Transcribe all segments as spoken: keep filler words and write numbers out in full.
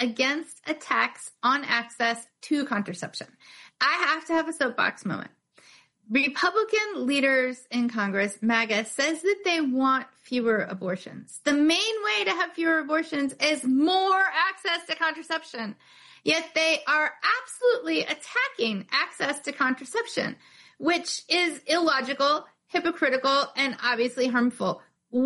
against attacks on access to contraception. I have to have a soapbox moment. Republican leaders in Congress, MAGA, says that they want fewer abortions. The main way to have fewer abortions is more access to contraception. Yet they are absolutely attacking access to contraception, which is illogical, hypocritical, and obviously harmful.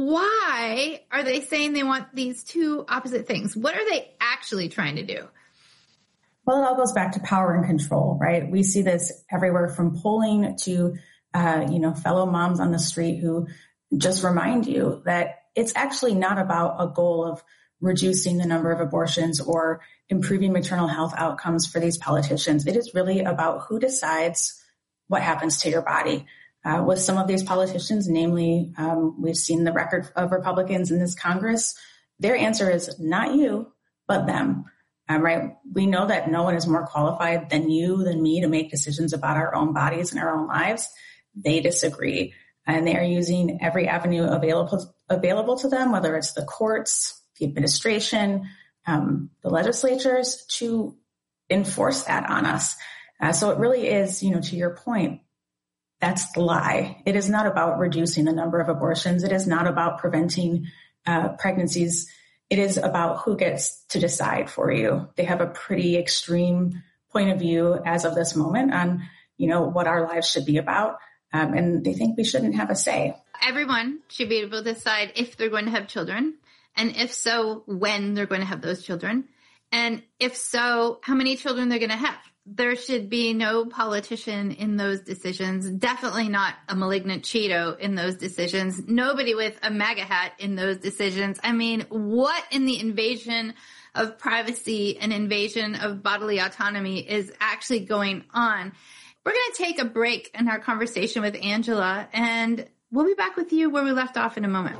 Why are they saying they want these two opposite things? What are they actually trying to do? Well, it all goes back to power and control, right? We see this everywhere from polling to, uh, you know, fellow moms on the street who just remind you that it's actually not about a goal of reducing the number of abortions or improving maternal health outcomes for these politicians. It is really about who decides what happens to your body. Uh, with some of these politicians, namely, um, we've seen the record of Republicans in this Congress, their answer is not you, but them. Um, right. We know that no one is more qualified than you, than me to make decisions about our own bodies and our own lives. They disagree, and they are using every avenue available available to them, whether it's the courts, the administration, um, the legislatures, to enforce that on us. Uh, so it really is, you know, to your point, that's the lie. It is not about reducing the number of abortions. It is not about preventing uh, pregnancies. It is about who gets to decide for you. They have a pretty extreme point of view as of this moment on, you know, what our lives should be about. Um, and they think we shouldn't have a say. Everyone should be able to decide if they're going to have children, and if so, when they're going to have those children. And if so, how many children they're going to have. There should be no politician in those decisions, definitely not a malignant Cheeto in those decisions, nobody with a MAGA hat in those decisions. I mean, what in the invasion of privacy and invasion of bodily autonomy is actually going on? We're going to take a break in our conversation with Angela, and we'll be back with you where we left off in a moment.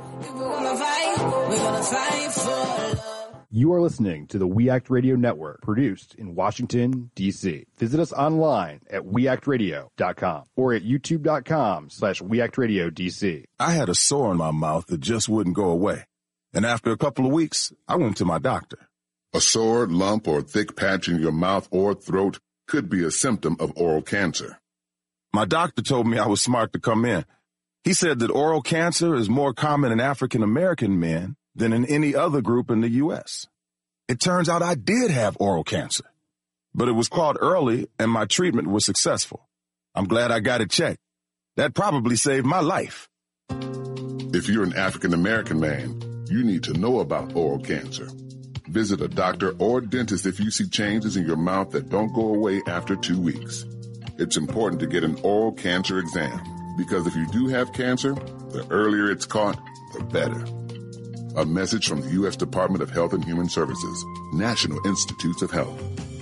You are listening to the We Act Radio Network, produced in Washington, D C. Visit us online at we act radio dot com or at youtube.com slash weactradioDC. I had a sore in my mouth that just wouldn't go away. And after a couple of weeks, I went to my doctor. A sore, lump, or thick patch in your mouth or throat could be a symptom of oral cancer. My doctor told me I was smart to come in. He said that oral cancer is more common in African American men than in any other group in the U S. It turns out I did have oral cancer, but it was caught early and my treatment was successful. I'm glad I got it checked. That probably saved my life. If you're an African American man, you need to know about oral cancer. Visit a doctor or dentist if you see changes in your mouth that don't go away after two weeks. It's important to get an oral cancer exam, because if you do have cancer, the earlier it's caught, the better. A message from the U S Department of Health and Human Services, National Institutes of Health.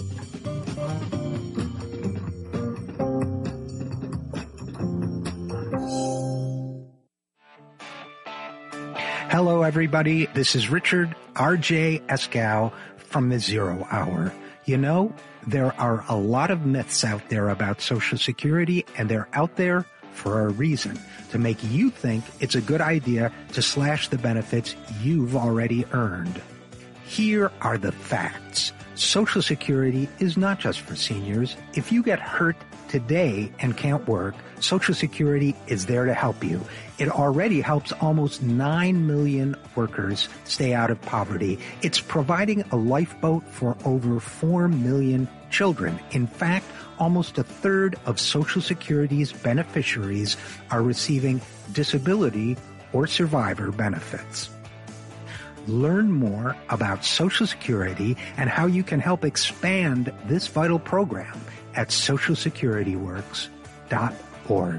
Hello, everybody. This is Richard R J Escow from the Zero Hour. You know, there are a lot of myths out there about Social Security, and they're out there for a reason, to make you think it's a good idea to slash the benefits you've already earned. Here are the facts. Social Security is not just for seniors. If you get hurt today and can't work, Social Security is there to help you. It already helps almost nine million workers stay out of poverty. It's providing a lifeboat for over four million children. In fact, almost a third of Social Security's beneficiaries are receiving disability or survivor benefits. Learn more about Social Security and how you can help expand this vital program at social security works dot org.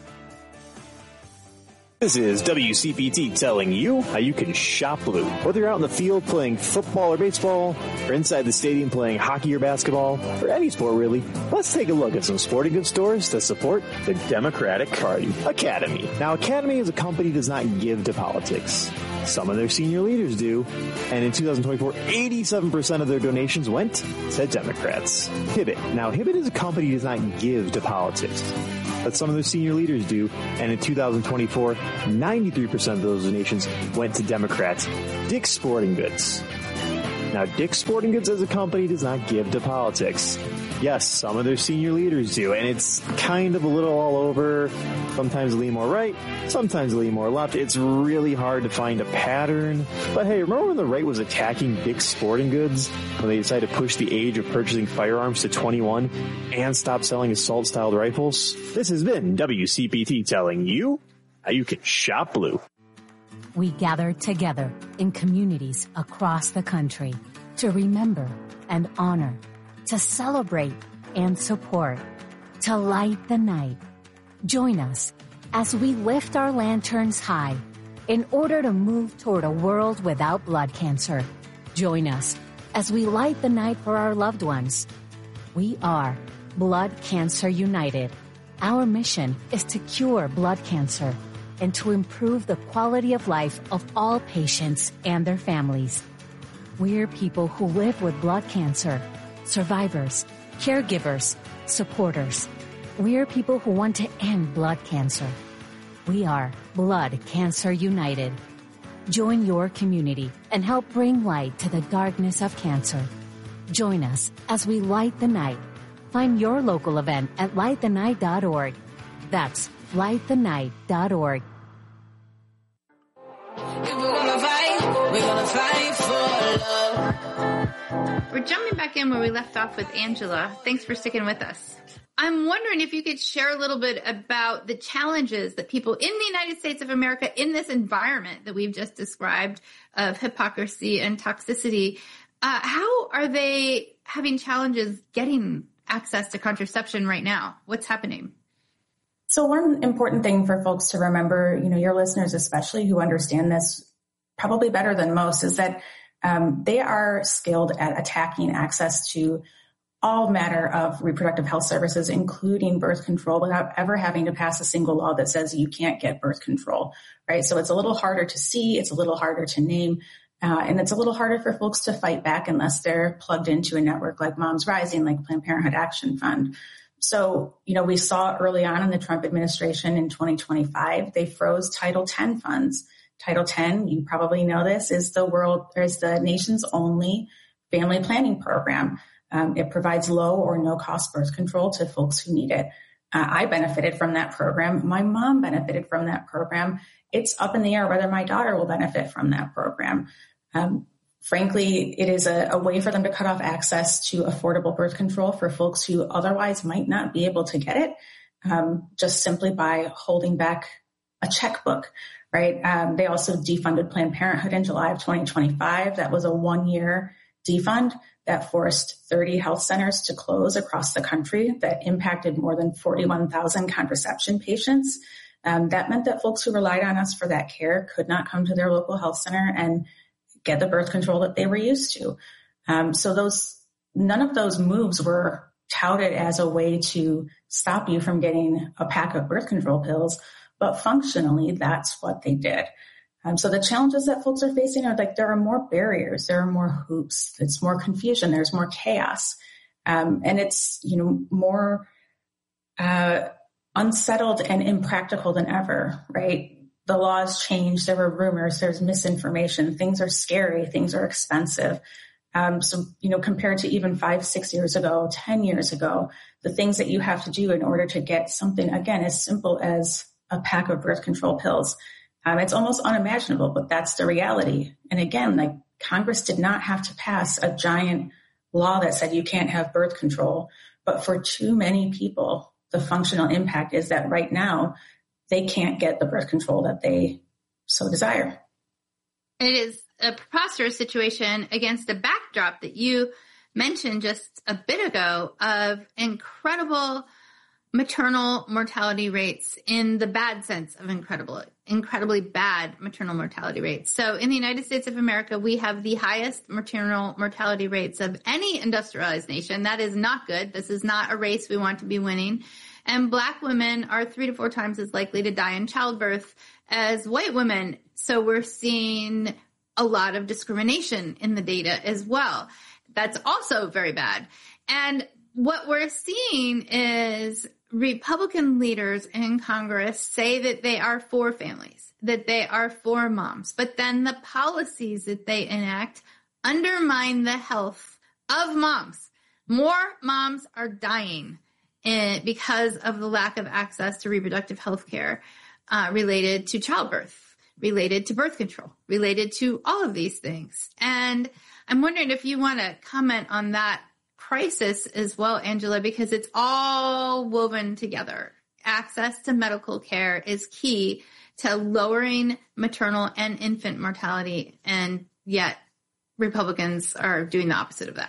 This is W C P T telling you how you can shop blue. Whether you're out in the field playing football or baseball, or inside the stadium playing hockey or basketball, or any sport really, let's take a look at some sporting goods stores that support the Democratic Party. Academy. Now, Academy is a company that does not give to politics. Some of their senior leaders do. And in two thousand twenty-four, eighty-seven percent of their donations went to Democrats. Hibbett. Now, Hibbett is a company that does not give to politics, but some of their senior leaders do. And in two thousand twenty-four, ninety-three percent of those donations went to Democrats. Dick's Sporting Goods. Now, Dick's Sporting Goods as a company does not give to politics. Yes, some of their senior leaders do, and it's kind of a little all over. Sometimes lean more right, sometimes lean more left. It's really hard to find a pattern. But hey, remember when the right was attacking Dick's Sporting Goods when they decided to push the age of purchasing firearms to twenty-one and stop selling assault-styled rifles? This has been W C P T telling you how you can shop blue. We gather together in communities across the country to remember and honor, to celebrate and support, to light the night. Join us as we lift our lanterns high in order to move toward a world without blood cancer. Join us as we light the night for our loved ones. We are Blood Cancer United. Our mission is to cure blood cancer and to improve the quality of life of all patients and their families. We're people who live with blood cancer, survivors, caregivers, supporters. We're people who want to end blood cancer. We are Blood Cancer United. Join your community and help bring light to the darkness of cancer. Join us as we light the night. Find your local event at light the night dot org. That's light the night dot org. We're jumping back in where we left off with Angela. Thanks for sticking with us. I'm wondering if you could share a little bit about the challenges that people in the United States of America in this environment that we've just described of hypocrisy and toxicity. Uh, how are they having challenges getting access to contraception right now? What's happening? So one important thing for folks to remember, you know, your listeners especially who understand this probably better than most, is that um, they are skilled at attacking access to all matter of reproductive health services, including birth control, without ever having to pass a single law that says you can't get birth control, right? So it's a little harder to see, it's a little harder to name, uh, and it's a little harder for folks to fight back unless they're plugged into a network like Moms Rising, like Planned Parenthood Action Fund. So, you know, we saw early on in the Trump administration in twenty twenty-five, they froze Title ten funds. Title ten, you probably know this, is the world, or is the nation's only family planning program. Um, it provides low or no cost birth control to folks who need it. Uh, I benefited from that program. My mom benefited from that program. It's up in the air whether my daughter will benefit from that program. Um, frankly, it is a, a way for them to cut off access to affordable birth control for folks who otherwise might not be able to get it, um, just simply by holding back a checkbook, right? Um, they also defunded Planned Parenthood in July of twenty twenty-five. That was a one-year defund that forced thirty health centers to close across the country, that impacted more than forty-one thousand contraception patients. Um, that meant that folks who relied on us for that care could not come to their local health center and get the birth control that they were used to. Um, so those, none of those moves were touted as a way to stop you from getting a pack of birth control pills, but functionally, that's what they did. Um, so the challenges that folks are facing are like there are more barriers, there are more hoops, it's more confusion, there's more chaos, um, and it's you know more uh, unsettled and impractical than ever. Right? The laws changed. There were rumors. There's misinformation. Things are scary. Things are expensive. Um, so you know, compared to even five, six years ago, ten years ago, the things that you have to do in order to get something again as simple as a pack of birth control pills. Um, it's almost unimaginable, but that's the reality. And again, like Congress did not have to pass a giant law that said you can't have birth control. But for too many people, the functional impact is that right now they can't get the birth control that they so desire. It is a preposterous situation against a backdrop that you mentioned just a bit ago of incredible maternal mortality rates in the bad sense of incredible, incredibly bad maternal mortality rates. So in the United States of America, we have the highest maternal mortality rates of any industrialized nation. That is not good. This is not a race we want to be winning. And Black women are three to four times as likely to die in childbirth as white women. So we're seeing a lot of discrimination in the data as well. That's also very bad. And what we're seeing is Republican leaders in Congress say that they are for families, that they are for moms, but then the policies that they enact undermine the health of moms. More moms are dying in, because of the lack of access to reproductive health care uh, related to childbirth, related to birth control, related to all of these things. And I'm wondering if you want to comment on that crisis as well, Angela, because it's all woven together. Access to medical care is key to lowering maternal and infant mortality, and yet Republicans are doing the opposite of that.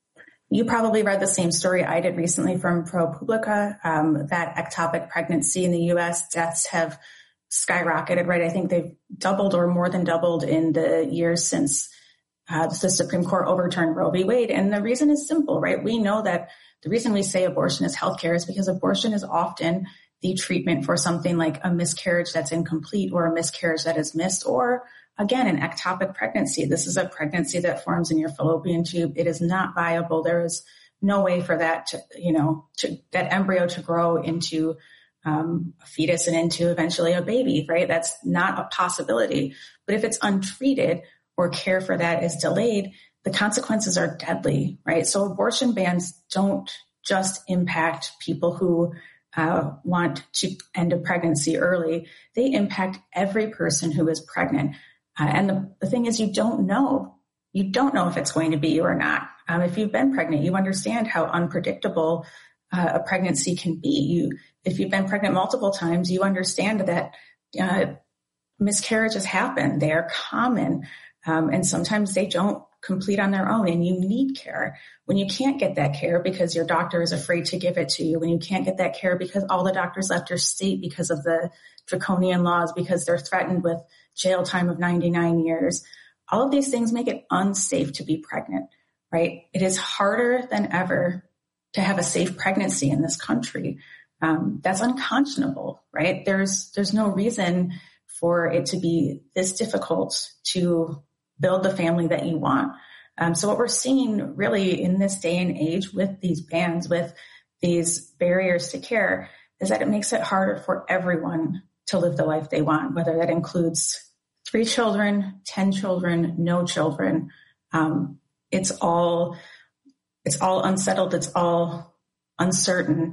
You probably read the same story I did recently from ProPublica, um, that ectopic pregnancy in the U S deaths have skyrocketed, right? I think they've doubled or more than doubled in the years since uh, the Supreme Court overturned Roe v. Wade. And the reason is simple, right? We know that the reason we say abortion is healthcare is because abortion is often the treatment for something like a miscarriage that's incomplete or a miscarriage that is missed, or again, an ectopic pregnancy. This is a pregnancy that forms in your fallopian tube. It is not viable. There is no way for that to, you know, to that embryo to grow into um, a fetus and into eventually a baby, right? That's not a possibility. But if it's untreated or care for that is delayed, the consequences are deadly, right? So abortion bans don't just impact people who uh, want to end a pregnancy early. They impact every person who is pregnant. Uh, and the, the thing is, you don't know. You don't know if it's going to be you or not. Um, if you've been pregnant, you understand how unpredictable uh, a pregnancy can be. You, if you've been pregnant multiple times, you understand that uh, miscarriages happen. They are common, um, and sometimes they don't complete on their own, and you need care. When you can't get that care because your doctor is afraid to give it to you, when you can't get that care because all the doctors left your state because of the draconian laws, because they're threatened with jail time of ninety-nine years, all of these things make it unsafe to be pregnant, right? It is harder than ever to have a safe pregnancy in this country. Um, that's unconscionable, right? There's, there's no reason for it to be this difficult to build the family that you want. Um, so what we're seeing really in this day and age with these bans, with these barriers to care, is that it makes it harder for everyone to live the life they want, whether that includes three children, ten children, no children. Um, it's all, it's all unsettled. It's all uncertain.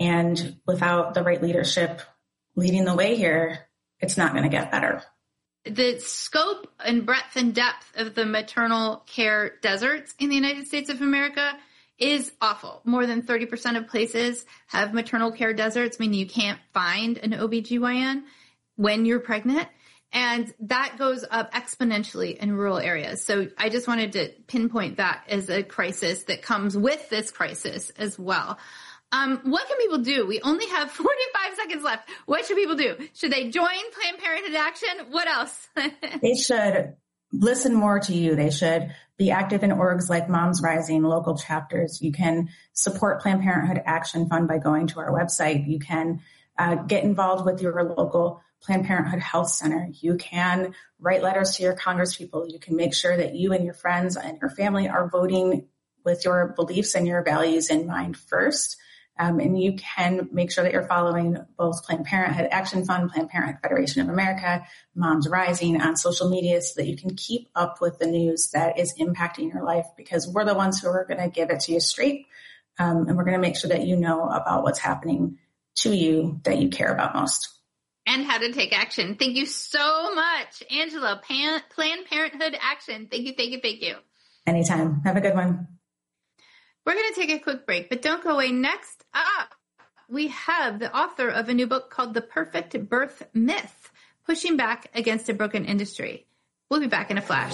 And without the right leadership leading the way here, it's not going to get better. The scope and breadth and depth of the maternal care deserts in the United States of America is awful. More than thirty percent of places have maternal care deserts, meaning you can't find an O B G Y N when you're pregnant. And that goes up exponentially in rural areas. So I just wanted to pinpoint that as a crisis that comes with this crisis as well. Um, what can people do? We only have forty-five seconds left. What should people do? Should they join Planned Parenthood Action? What else? They should listen more to you. They should be active in orgs like Moms Rising, local chapters. You can support Planned Parenthood Action Fund by going to our website. You can uh, get involved with your local Planned Parenthood Health Center. You can write letters to your congresspeople. You can make sure that you and your friends and your family are voting with your beliefs and your values in mind first. Um, and you can make sure that you're following both Planned Parenthood Action Fund, Planned Parenthood Federation of America, Moms Rising on social media so that you can keep up with the news that is impacting your life, because we're the ones who are going to give it to you straight. Um, and we're going to make sure that you know about what's happening to you that you care about most. And how to take action. Thank you so much, Angela. Pan- Planned Parenthood Action. Thank you, thank you, thank you. Anytime. Have a good one. We're going to take a quick break, but don't go away. Next up, we have the author of a new book called The Perfect Birth Myth, Pushing Back Against a Broken Industry. We'll be back in a flash.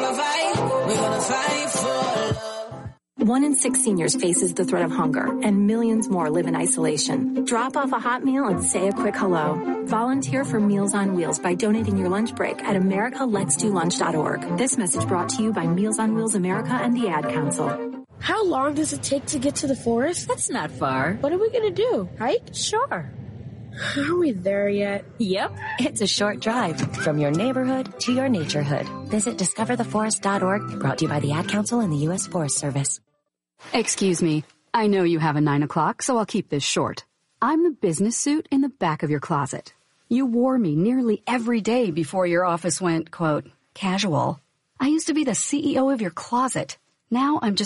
One in six seniors faces the threat of hunger, and millions more live in isolation. Drop off a hot meal and say a quick hello. Volunteer for Meals on Wheels by donating your lunch break at america lets do lunch dot org. This message brought to you by Meals on Wheels America and the Ad Council. How long does it take to get to the forest? That's not far. What are we going to do? Hike? Sure. Are we there yet? Yep. It's a short drive from your neighborhood to your naturehood. Visit discover the forest dot org, brought to you by the Ad Council and the U S Forest Service. Excuse me. I know you have a nine o'clock, so I'll keep this short. I'm the business suit in the back of your closet. You wore me nearly every day before your office went, quote, casual. I used to be the C E O of your closet. Now I'm just